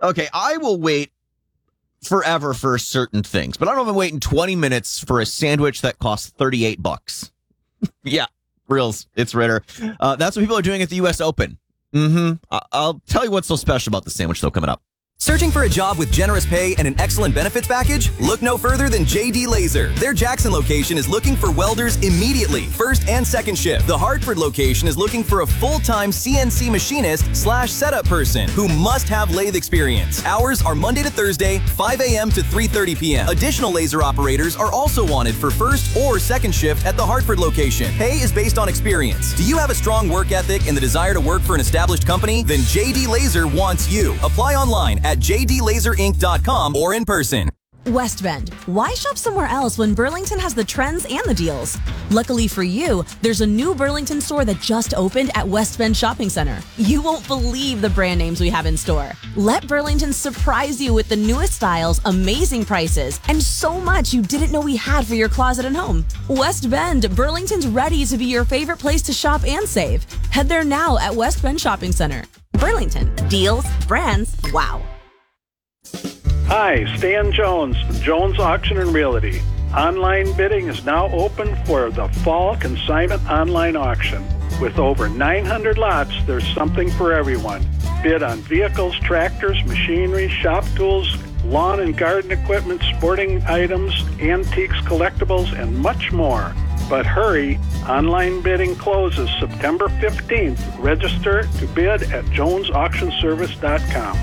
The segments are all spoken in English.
Okay, I will wait forever for certain things, but I don't know if I'm waiting 20 minutes for a sandwich that costs $38. Yeah, reals. It's Ritter. That's what people are doing at the U.S. Open. I'll tell you what's so special about the sandwich, though, coming up. Searching for a job with generous pay and an excellent benefits package? Look no further than JD Laser. Their Jackson location is looking for welders immediately, first and second shift. The Hartford location is looking for a full-time CNC machinist/setup person who must have lathe experience. Hours are Monday to Thursday, 5 a.m. to 3:30 p.m. Additional laser operators are also wanted for first or second shift at the Hartford location. Pay is based on experience. Do you have a strong work ethic and the desire to work for an established company? Then JD Laser wants you. Apply online at jdlaserinc.com or in person. West Bend. Why shop somewhere else when Burlington has the trends and the deals? Luckily for you, there's a new Burlington store that just opened at West Bend Shopping Center. You won't believe the brand names we have in store. Let Burlington surprise you with the newest styles, amazing prices, and so much you didn't know we had for your closet and home. West Bend, Burlington's ready to be your favorite place to shop and save. Head there now at West Bend Shopping Center. Burlington. Deals, brands, wow. Hi, Stan Jones, Jones Auction and Realty. Online bidding is now open for the Fall Consignment Online Auction. With over 900 lots, there's something for everyone. Bid on vehicles, tractors, machinery, shop tools, lawn and garden equipment, sporting items, antiques, collectibles, and much more. But hurry, online bidding closes September 15th. Register to bid at jonesauctionservice.com.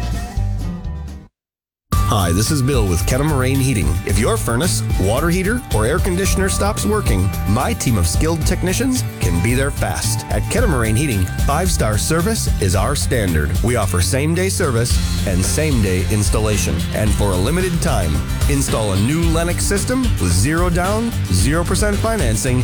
Hi, this is Bill with Kennemoraine Heating. If your furnace, water heater, or air conditioner stops working, my team of skilled technicians can be there fast. At Kennemoraine Heating, 5-star service is our standard. We offer same-day service and same-day installation. And for a limited time, install a new Lennox system with 0 down, 0% financing